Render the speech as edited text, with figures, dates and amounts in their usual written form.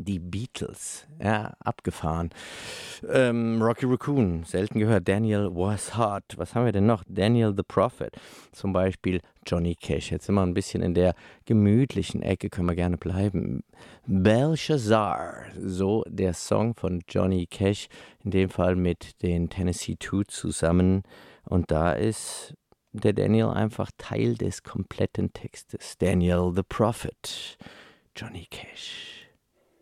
Die Beatles, ja, abgefahren. Rocky Raccoon, selten gehört. Daniel Was Hot. Was haben wir denn noch? Daniel the Prophet. Zum Beispiel Johnny Cash. Jetzt sind wir ein bisschen in der gemütlichen Ecke, können wir gerne bleiben. Belshazzar, so der Song von Johnny Cash, in dem Fall mit den Tennessee Two zusammen. Und da ist der Daniel einfach Teil des kompletten Textes. Daniel the Prophet, Johnny Cash.